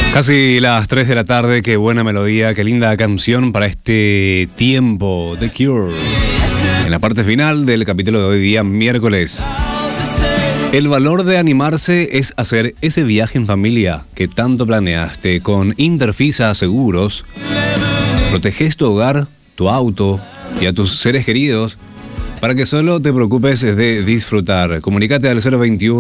Casi las 3 de la tarde, qué buena melodía, qué linda canción para este tiempo, The Cure. En la parte final del capítulo de hoy día, miércoles. El valor de animarse es hacer ese viaje en familia que tanto planeaste. Con Interfisa Seguros, proteges tu hogar, tu auto y a tus seres queridos para que solo te preocupes de disfrutar. Comunícate al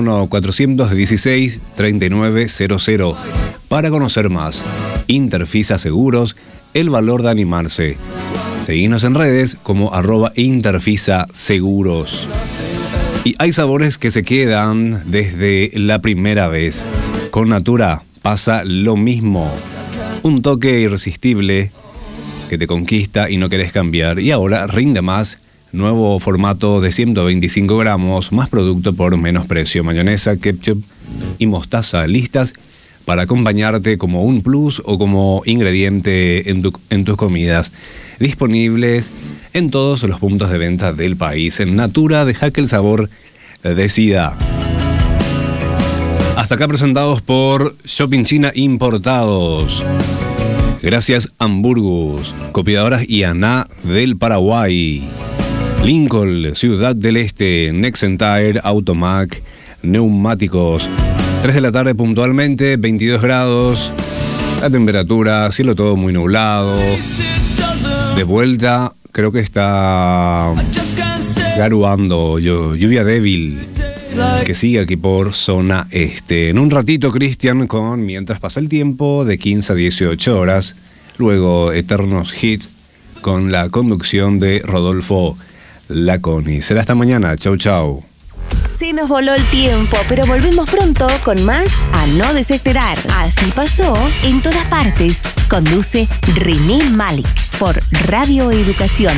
021-416-3900 para conocer más. Interfisa Seguros, el valor de animarse. Seguinos en redes como @InterfisaSeguros. Y hay sabores que se quedan desde la primera vez. Con Natura pasa lo mismo. Un toque irresistible que te conquista y no querés cambiar. Y ahora rinde más. Nuevo formato de 125 gramos, más producto por menos precio. Mayonesa, ketchup y mostaza listas para acompañarte como un plus o como ingrediente en tus comidas. Disponibles en todos los puntos de venta del país. En Natura, deja que el sabor decida. Hasta acá presentados por Shopping China Importados. Gracias Hamburgus, Copiadoras Ianá del Paraguay. Lincoln, Ciudad del Este, Nexentire, Automac, Neumáticos. 3 de la tarde puntualmente, 22 grados. La temperatura, cielo todo muy nublado. De vuelta, creo que está garuando, lluvia débil, que sigue aquí por zona este. En un ratito, Cristian, con Mientras pasa el tiempo, de 15 a 18 horas. Luego, Eternos Hits, con la conducción de Rodolfo Laconi. Será hasta mañana. Chau, chau. Se nos voló el tiempo, pero volvemos pronto con más A No Desesperar. Así pasó en todas partes. Conduce René Malik por Radio Educación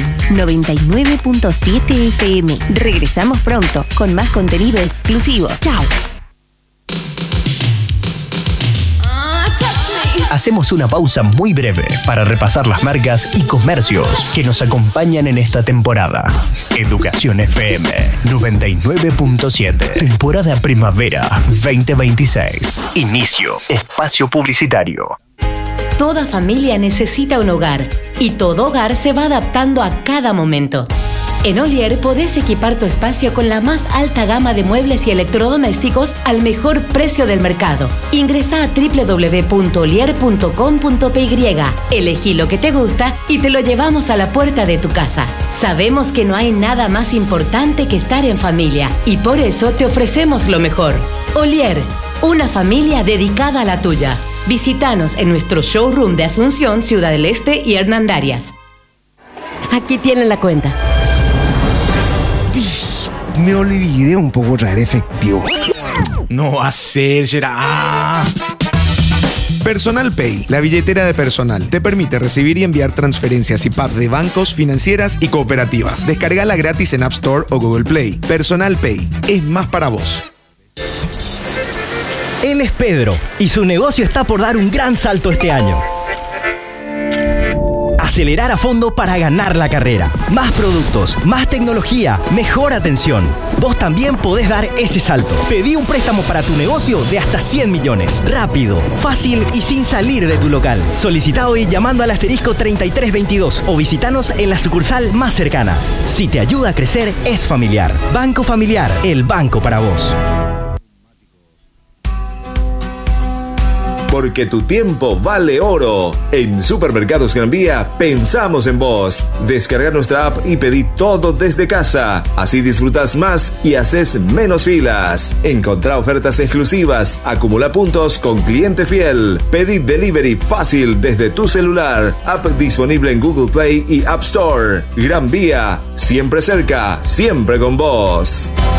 99.7 FM. Regresamos pronto con más contenido exclusivo. Chau. Hacemos una pausa muy breve para repasar las marcas y comercios que nos acompañan en esta temporada. Educación FM 99.7. Temporada Primavera 2026. Inicio. Espacio publicitario. Toda familia necesita un hogar y todo hogar se va adaptando a cada momento. En Olier podés equipar tu espacio con la más alta gama de muebles y electrodomésticos al mejor precio del mercado. Ingresá a www.olier.com.py, elegí lo que te gusta y te lo llevamos a la puerta de tu casa. Sabemos que no hay nada más importante que estar en familia y por eso te ofrecemos lo mejor. Olier, una familia dedicada a la tuya. Visítanos en nuestro showroom de Asunción, Ciudad del Este y Hernandarias. Aquí tienen la cuenta. Me olvidé un poco traer efectivo. No va a ser, será. Personal Pay, la billetera de personal, te permite recibir y enviar transferencias y PAP de bancos, financieras y cooperativas. Descargala gratis en App Store o Google Play. Personal Pay, es más para vos. Él es Pedro y su negocio está por dar un gran salto este año. Acelerar a fondo para ganar la carrera. Más productos, más tecnología, mejor atención. Vos también podés dar ese salto. Pedí un préstamo para tu negocio de hasta 100 millones. Rápido, fácil y sin salir de tu local. Solicita hoy llamando al asterisco 3322 o visitanos en la sucursal más cercana. Si te ayuda a crecer, es Familiar. Banco Familiar, el banco para vos. Porque tu tiempo vale oro. En Supermercados Gran Vía pensamos en vos. Descarga nuestra app y pedí todo desde casa. Así disfrutas más y haces menos filas. Encontrá ofertas exclusivas. Acumula puntos con cliente fiel. Pedí delivery fácil desde tu celular. App disponible en Google Play y App Store. Gran Vía, siempre cerca, siempre con vos.